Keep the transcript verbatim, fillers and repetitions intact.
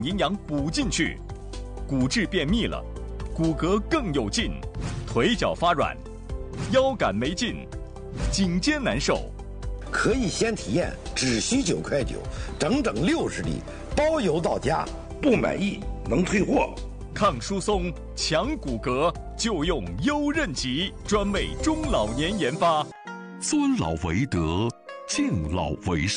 营养补进去，骨质便秘了，骨骼更有劲，腿脚发软，腰杆没劲，颈肩难受。 可以先体验，只需九块九，整整六十粒，包邮到家。不满意能退货。 抗疏松、强骨骼，就用优韧极，专为中老年研发。 尊老为德，敬老为上。